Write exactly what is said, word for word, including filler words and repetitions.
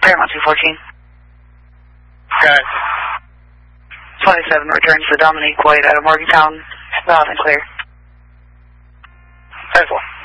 Paramount two fourteen. Okay. twenty-seven returns to Dominique White out of Morgantown. Loud and clear. ten four.